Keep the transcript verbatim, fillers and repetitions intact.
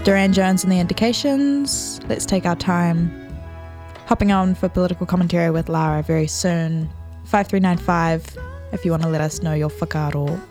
Duran Jones and the Indications. Let's take our time. Hopping on for political commentary with Lara very soon. five three nine five if you want to let us know your whakaaro.